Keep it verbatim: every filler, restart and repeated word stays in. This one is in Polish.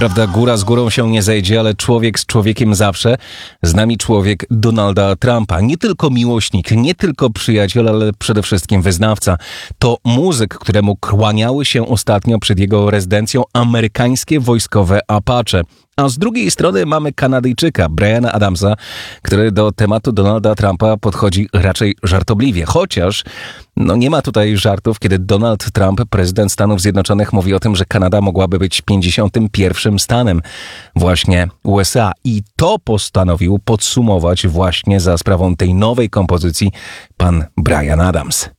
prawda, góra z górą się nie zejdzie, ale człowiek z człowiekiem zawsze. Z nami człowiek Donalda Trumpa. Nie tylko miłośnik, nie tylko przyjaciel, ale przede wszystkim wyznawca. To muzyk, któremu kłaniały się ostatnio przed jego rezydencją amerykańskie wojskowe Apache. A z drugiej strony mamy Kanadyjczyka, Bryana Adamsa, który do tematu Donalda Trumpa podchodzi raczej żartobliwie. Chociaż no nie ma tutaj żartów, kiedy Donald Trump, prezydent Stanów Zjednoczonych, mówi o tym, że Kanada mogłaby być pięćdziesiątym pierwszym stanem właśnie U S A. I to postanowił podsumować właśnie za sprawą tej nowej kompozycji pan Bryan Adams.